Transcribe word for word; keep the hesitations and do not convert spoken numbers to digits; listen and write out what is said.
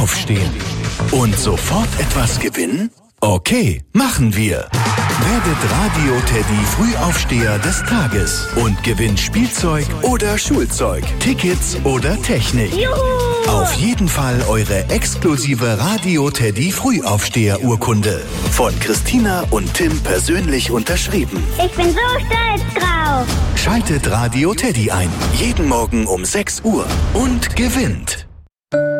aufstehen. Und sofort etwas gewinnen? Okay, machen wir. Werdet Radio Teddy Frühaufsteher des Tages und gewinnt Spielzeug oder Schulzeug, Tickets oder Technik. Juhu! Auf jeden Fall eure exklusive Radio Teddy Frühaufsteher-Urkunde. Von Christina und Tim persönlich unterschrieben. Ich bin so stolz drauf. Schaltet Radio Teddy ein. Jeden Morgen um sechs Uhr und gewinnt.